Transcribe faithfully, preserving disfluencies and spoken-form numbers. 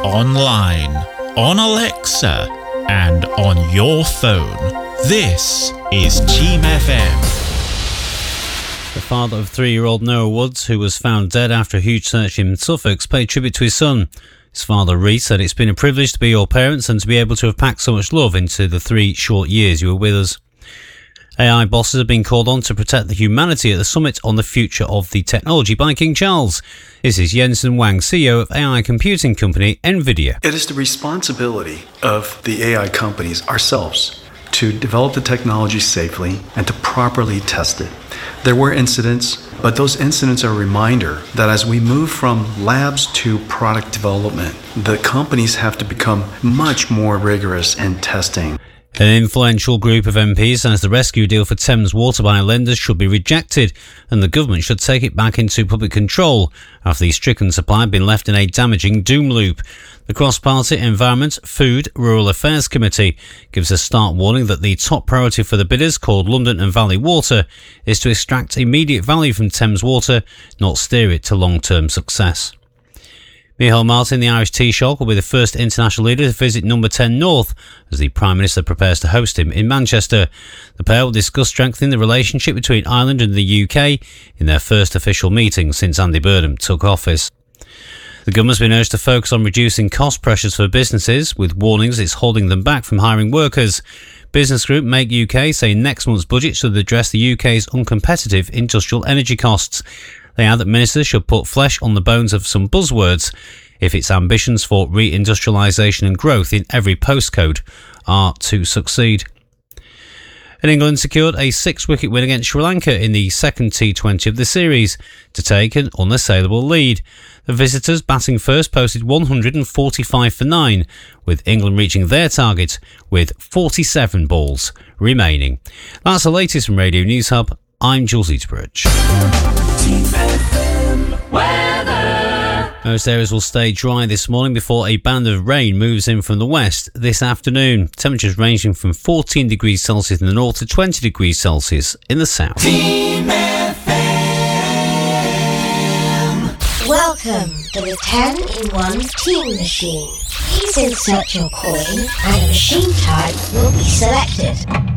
online, on Alexa, and on your phone. This is Team F M. The father of three-year-old Noah Woods, who was found dead after a huge search in Suffolk, paid tribute to his son. His father, Reece, said, "It's been a privilege to be your parents and to be able to have packed so much love into the three short years you were with us." A I bosses have been called on to protect the humanity at the summit on the future of the technology by King Charles. This is Jensen Huang, C E O of A I computing company NVIDIA. It is the responsibility of the A I companies, ourselves, to develop the technology safely and to properly test it. There were incidents, but those incidents are a reminder that as we move from labs to product development, the companies have to become much more rigorous in testing. An influential group of M Ps says the rescue deal for Thames Water by lenders should be rejected and the government should take it back into public control after the stricken supply had been left in a damaging doom loop. The Cross-Party Environment, Food, Rural Affairs Committee gives a stark warning that the top priority for the bidders, called London and Valley Water, is to extract immediate value from Thames Water, not steer it to long-term success. Micheál Martin, the Irish Taoiseach, will be the first international leader to visit Number ten North as the Prime Minister prepares to host him in Manchester. The pair will discuss strengthening the relationship between Ireland and the U K in their first official meeting since Andy Burnham took office. The government's been urged to focus on reducing cost pressures for businesses, with warnings it's holding them back from hiring workers. Business group Make U K say next month's budget should address the U K's uncompetitive industrial energy costs. They add that ministers should put flesh on the bones of some buzzwords if its ambitions for reindustrialisation and growth in every postcode are to succeed. And England secured a six-wicket win against Sri Lanka in the second T twenty of the series to take an unassailable lead. The visitors, batting first, posted one hundred forty-five for nine, with England reaching their target with forty-seven balls remaining. That's the latest from Radio News Hub. I'm Jules Eaterbridge. Most areas will stay dry this morning before a band of rain moves in from the west this afternoon. Temperatures ranging from fourteen degrees Celsius in the north to twenty degrees Celsius in the south. Team F M. Welcome to the ten in one Team Machine. Please insert your coin and a machine type will be selected.